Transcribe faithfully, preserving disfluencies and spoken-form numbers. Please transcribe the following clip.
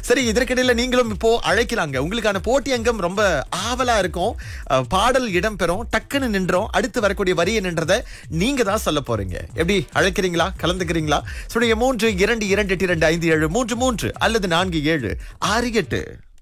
சரி, இதற்கிடையில நீங்களும் இப்போ அழைக்கலாங்க. உங்களுக்கான போட்டி அங்கம் ரொம்ப ஆவலா இருக்கும். அஹ், பாடல் இடம்பெறும், டக்குன்னு நின்றோம். அடுத்து வரக்கூடிய வரி என்னன்றதை நீங்க தான் சொல்ல போறீங்க. எப்படி அழைக்கிறீங்களா, கலந்துக்கிறீங்களா? சுடைய மூன்று இரண்டு இரண்டு எட்டு இரண்டு ஐந்து ஏழு மூன்று மூன்று அல்லது நான்கு ஏழு ஆறு எட்டு.